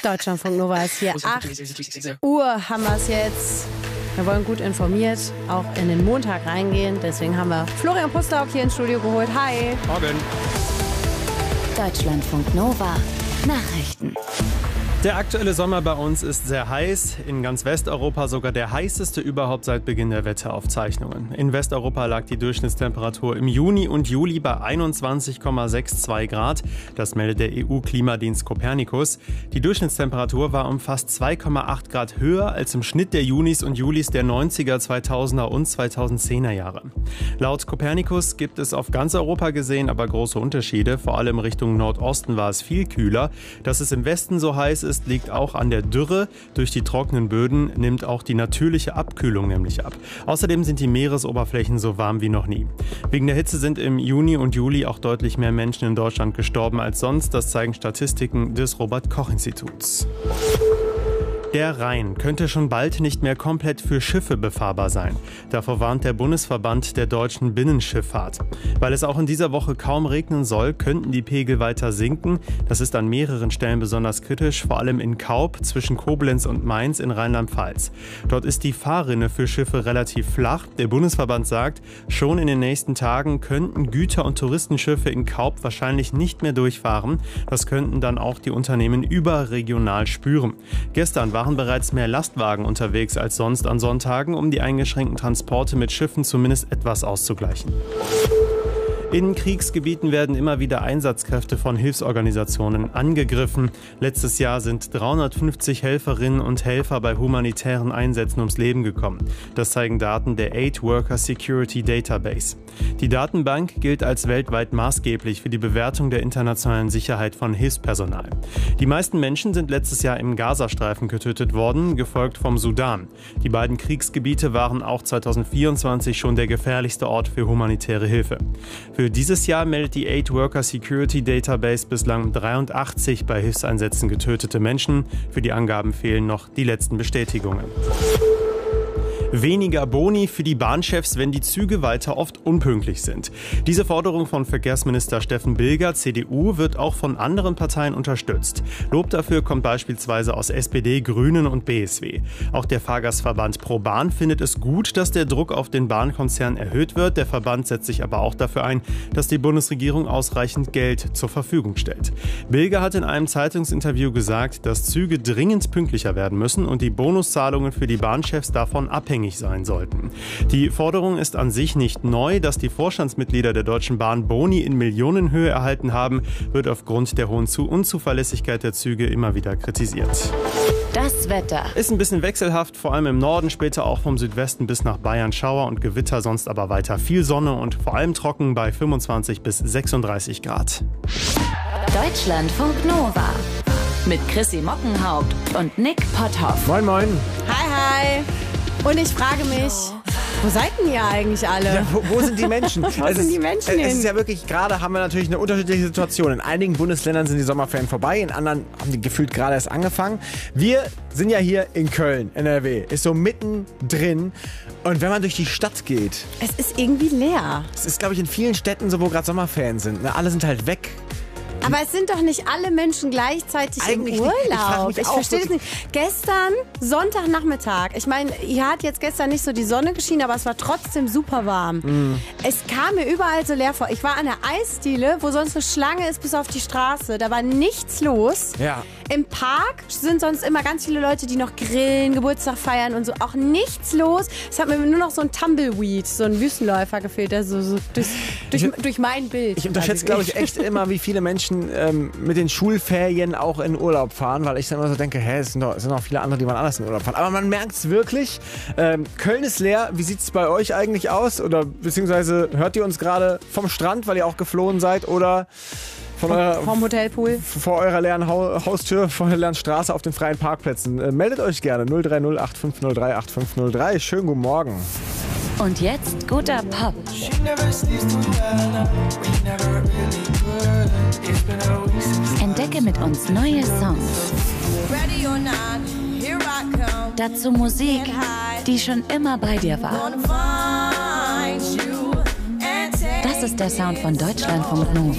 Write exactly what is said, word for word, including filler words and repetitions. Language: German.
Deutschlandfunk Nova ist hier. acht Uhr haben wir es jetzt. Wir wollen gut informiert auch in den Montag reingehen. Deswegen haben wir Florian Pusterauck hier ins Studio geholt. Hi. Morgen. Deutschlandfunk Nova. Nachrichten. Der aktuelle Sommer bei uns ist sehr heiß. In ganz Westeuropa sogar der heißeste überhaupt seit Beginn der Wetteraufzeichnungen. In Westeuropa lag die Durchschnittstemperatur im Juni und Juli bei einundzwanzig Komma zweiundsechzig Grad. Das meldet der E U-Klimadienst Copernicus. Die Durchschnittstemperatur war um fast zwei Komma acht Grad höher als im Schnitt der Junis und Julis der neunziger, zweitausender und zweitausendzehner Jahre. Laut Copernicus gibt es auf ganz Europa gesehen aber große Unterschiede. Vor allem Richtung Nordosten war es viel kühler. Dass es im Westen so heiß ist, liegt auch an der Dürre. Durch die trockenen Böden nimmt auch die natürliche Abkühlung nämlich ab. Außerdem sind die Meeresoberflächen so warm wie noch nie. Wegen der Hitze sind im Juni und Juli auch deutlich mehr Menschen in Deutschland gestorben als sonst. Das zeigen Statistiken des Robert-Koch-Instituts. Der Rhein könnte schon bald nicht mehr komplett für Schiffe befahrbar sein. Davor warnt der Bundesverband der deutschen Binnenschifffahrt. Weil es auch in dieser Woche kaum regnen soll, könnten die Pegel weiter sinken. Das ist an mehreren Stellen besonders kritisch, vor allem in Kaub zwischen Koblenz und Mainz in Rheinland-Pfalz. Dort ist die Fahrrinne für Schiffe relativ flach. Der Bundesverband sagt, schon in den nächsten Tagen könnten Güter- und Touristenschiffe in Kaub wahrscheinlich nicht mehr durchfahren. Das könnten dann auch die Unternehmen überregional spüren. Gestern waren bereits mehr Lastwagen unterwegs als sonst an Sonntagen, um die eingeschränkten Transporte mit Schiffen zumindest etwas auszugleichen. In Kriegsgebieten werden immer wieder Einsatzkräfte von Hilfsorganisationen angegriffen. Letztes Jahr sind dreihundertfünfzig Helferinnen und Helfer bei humanitären Einsätzen ums Leben gekommen. Das zeigen Daten der Aid Worker Security Database. Die Datenbank gilt als weltweit maßgeblich für die Bewertung der internationalen Sicherheit von Hilfspersonal. Die meisten Menschen sind letztes Jahr im Gazastreifen getötet worden, gefolgt vom Sudan. Die beiden Kriegsgebiete waren auch zweitausendvierundzwanzig schon der gefährlichste Ort für humanitäre Hilfe. Für dieses Jahr meldet die Aid Worker Security Database bislang dreiundachtzig bei Hilfseinsätzen getötete Menschen. Für die Angaben fehlen noch die letzten Bestätigungen. Weniger Boni für die Bahnchefs, wenn die Züge weiter oft unpünktlich sind. Diese Forderung von Verkehrsminister Steffen Bilger, C D U, wird auch von anderen Parteien unterstützt. Lob dafür kommt beispielsweise aus S P D, Grünen und B S W. Auch der Fahrgastverband ProBahn findet es gut, dass der Druck auf den Bahnkonzern erhöht wird. Der Verband setzt sich aber auch dafür ein, dass die Bundesregierung ausreichend Geld zur Verfügung stellt. Bilger hat in einem Zeitungsinterview gesagt, dass Züge dringend pünktlicher werden müssen und die Bonuszahlungen für die Bahnchefs davon abhängig sein sollten. Die Forderung ist an sich nicht neu. Dass die Vorstandsmitglieder der Deutschen Bahn Boni in Millionenhöhe erhalten haben, wird aufgrund der hohen Unzuverlässigkeit der Züge immer wieder kritisiert. Das Wetter. Ist ein bisschen wechselhaft, vor allem im Norden, später auch vom Südwesten bis nach Bayern Schauer und Gewitter, sonst aber weiter viel Sonne und vor allem trocken bei fünfundzwanzig bis sechsunddreißig Grad. Deutschlandfunk Nova. Mit Chrissy Mockenhaupt und Nick Potthoff. Moin, moin. Hi, hi. Und ich frage mich, wo seid denn ihr eigentlich alle? Ja, wo, wo sind die Menschen? Wo es sind ist, die Menschen Es hin? ist ja wirklich, gerade haben wir natürlich eine unterschiedliche Situation. In einigen Bundesländern sind die Sommerferien vorbei, in anderen haben die gefühlt gerade erst angefangen. Wir sind ja hier in Köln, N R W, ist so mittendrin. Und wenn man durch die Stadt geht, Es ist irgendwie leer. es ist, glaube ich, in vielen Städten so, wo gerade Sommerferien sind. Ne? Alle sind halt weg. Aber es sind doch nicht alle Menschen gleichzeitig Eigentlich im nicht. Ich frag Urlaub. mich Ich, auch verstehe es wirklich. nicht. Gestern, Sonntagnachmittag. Ich meine, hier hat jetzt gestern nicht so die Sonne geschienen, aber es war trotzdem super warm. Mm. Es kam mir überall so leer vor. Ich war an der Eisdiele, wo sonst eine Schlange ist bis auf die Straße. Da war nichts los. Ja. Im Park sind sonst immer ganz viele Leute, die noch grillen, Geburtstag feiern und so. Auch nichts los. Es hat mir nur noch so ein Tumbleweed, so ein Wüstenläufer gefehlt, der so, so durch, durch, Ich- durch mein Bild. Ich unterschätze, glaube ich, echt immer, wie viele Menschen ähm, mit den Schulferien auch in Urlaub fahren, weil ich dann immer so denke, hä, es sind doch, es sind auch viele andere, die mal anders in Urlaub fahren. Aber man merkt es wirklich. Ähm, Köln ist leer. Wie sieht es bei euch eigentlich aus? Oder beziehungsweise hört ihr uns gerade vom Strand, weil ihr auch geflohen seid? Oder von eurer, Vom Hotelpool. vor eurer leeren Hau- Haustür, vor der leeren Straße auf den freien Parkplätzen? Äh, meldet euch gerne. null drei null acht fünf null drei acht fünf null drei. Schönen guten Morgen. Und jetzt guter Pop. Entdecke mit uns neue Songs. Dazu Musik, die schon immer bei dir war. Das ist der Sound von Deutschlandfunk Nova.